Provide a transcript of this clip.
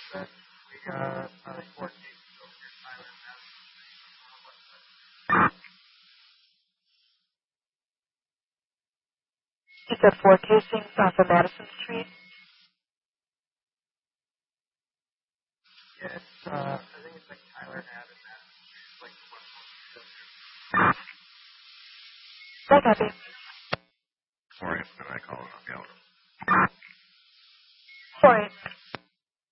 You said 4 casings off of Madison Street? I copy. Sorry, I call it. 4